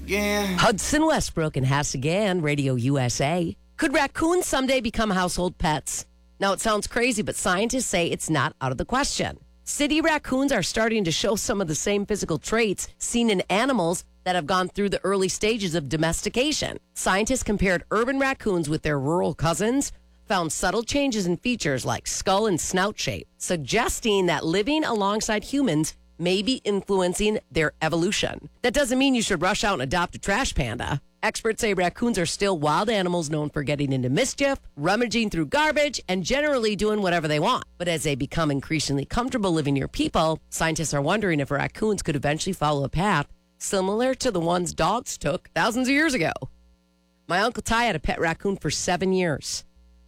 again. Hudson Westbrook and Hassigan, Radio USA. Could raccoons someday become household pets? Now, it sounds crazy, but scientists say it's not out of the question. City raccoons are starting to show some of the same physical traits seen in animals that have gone through the early stages of domestication. Scientists compared urban raccoons with their rural cousins, found subtle changes in features like skull and snout shape, suggesting that living alongside humans may be influencing their evolution. That doesn't mean you should rush out and adopt a trash panda. Experts say raccoons are still wild animals known for getting into mischief, rummaging through garbage, and generally doing whatever they want. But as they become increasingly comfortable living near people, scientists are wondering if raccoons could eventually follow a path similar to the ones dogs took thousands of years ago. My Uncle Ty had a pet raccoon for 7 years.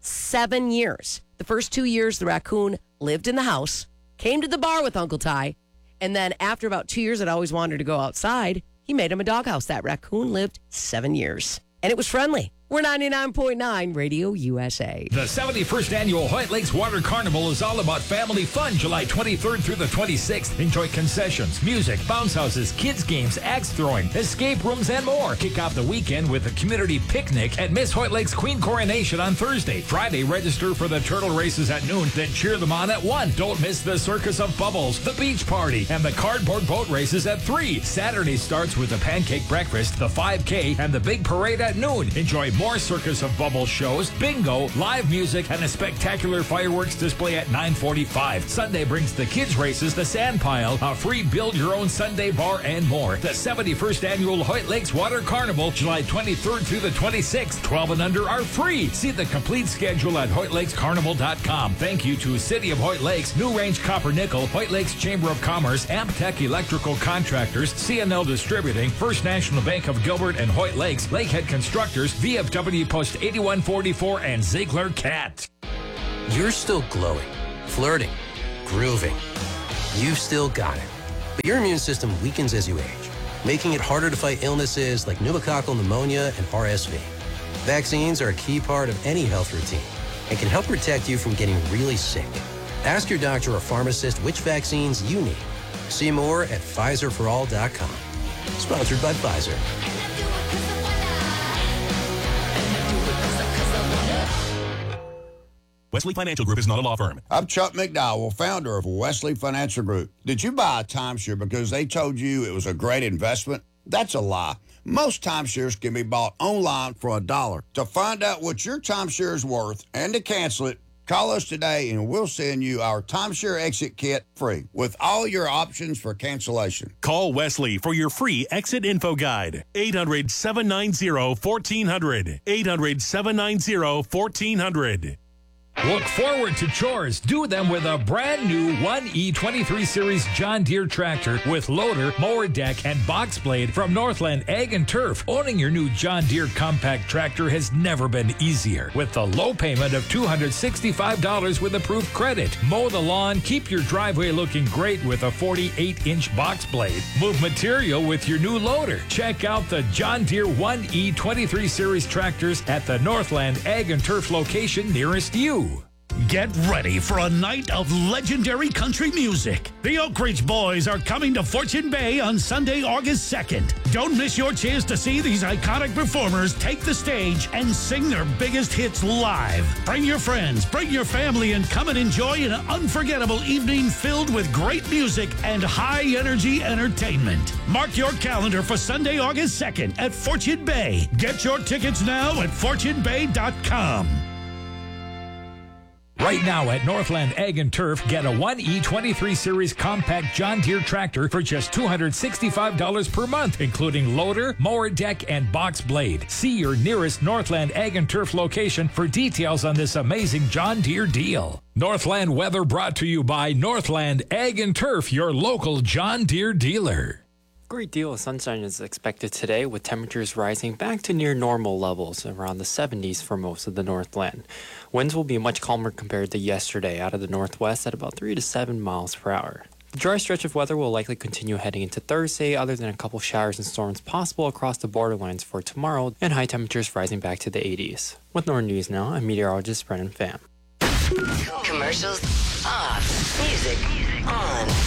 7 years. The first 2 years, the raccoon lived in the house, came to the bar with Uncle Ty, and then after about 2 years, it always wanted to go outside. He made him a doghouse. That raccoon lived 7 years, and it was friendly. We're 99.9 Radio USA. The 71st Annual Hoyt Lakes Water Carnival is all about family fun, July 23rd through the 26th. Enjoy concessions, music, bounce houses, kids games, axe throwing, escape rooms, and more. Kick off the weekend with a community picnic at Miss Hoyt Lakes Queen Coronation on Thursday. Friday, register for the turtle races at noon, then cheer them on at 1. Don't miss the Circus of Bubbles, the beach party, and the cardboard boat races at 3. Saturday starts with the pancake breakfast, the 5K, and the big parade at noon. Enjoy more Circus of Bubbles shows, bingo, live music, and a spectacular fireworks display at 9:45. Sunday brings the kids races, the sand pile, a free build-your-own Sunday bar, and more. The 71st Annual Hoyt Lakes Water Carnival, July 23rd through the 26th. 12 and under are free. See the complete schedule at HoytLakesCarnival.com. Thank you to City of Hoyt Lakes, New Range Copper Nickel, Hoyt Lakes Chamber of Commerce, Amptech Electrical Contractors, CNL Distributing, First National Bank of Gilbert and Hoyt Lakes, Lakehead Constructors, VFW Post 8144, and Ziegler Cat. You're still glowing, flirting, grooving. You've still got it. But your immune system weakens as you age, making it harder to fight illnesses like pneumococcal pneumonia and RSV. Vaccines are a key part of any health routine and can help protect you from getting really sick. Ask your doctor or pharmacist which vaccines you need. See more at PfizerForAll.com. Sponsored by Pfizer. Wesley Financial Group is not a law firm. I'm Chuck McDowell, founder of Wesley Financial Group. Did you buy a timeshare because they told you it was a great investment? That's a lie. Most timeshares can be bought online for $1. To find out what your timeshare is worth and to cancel it, call us today and we'll send you our timeshare exit kit free with all your options for cancellation. Call Wesley for your free exit info guide. 800-790-1400. 800-790-1400. Look forward to chores. Do them with a brand new 1E23 Series John Deere tractor with loader, mower deck, and box blade from Northland Ag and Turf. Owning your new John Deere compact tractor has never been easier. With the low payment of $265 with approved credit. Mow the lawn, keep your driveway looking great with a 48-inch box blade. Move material with your new loader. Check out the John Deere 1E23 Series tractors at the Northland Ag and Turf location nearest you. Get ready for a night of legendary country music. The Oak Ridge Boys are coming to Fortune Bay on Sunday, August 2nd. Don't miss your chance to see these iconic performers take the stage and sing their biggest hits live. Bring your friends, bring your family, and come and enjoy an unforgettable evening filled with great music and high-energy entertainment. Mark your calendar for Sunday, August 2nd at Fortune Bay. Get your tickets now at fortunebay.com. Right now at Northland Ag and Turf, get a 1E23 Series compact John Deere tractor for just $265 per month, including loader, mower deck, and box blade. See your nearest Northland Ag and Turf location for details on this amazing John Deere deal. Northland weather brought to you by Northland Ag and Turf, your local John Deere dealer. Great deal of sunshine is expected today, with temperatures rising back to near normal levels, around the 70s for most of the Northland. Winds will be much calmer compared to yesterday out of the northwest at about 3 to 7 miles per hour. The dry stretch of weather will likely continue heading into Thursday, other than a couple showers and storms possible across the borderlines for tomorrow, and high temperatures rising back to the 80s. With Northern News Now, I'm meteorologist Brennan Pham. Commercials off. Music on.